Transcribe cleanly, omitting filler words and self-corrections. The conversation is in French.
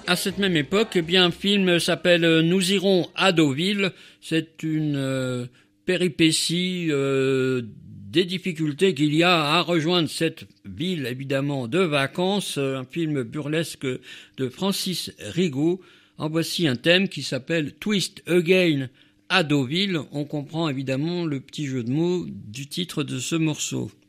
À cette même époque, eh bien, un film s'appelle Nous irons à Deauville. C'est une péripétie des difficultés qu'il y a à rejoindre cette ville, évidemment, de vacances. Un film burlesque de Francis Rigaud. En voici un thème qui s'appelle Twist Again à Deauville. On comprend évidemment le petit jeu de mots du titre de ce morceau.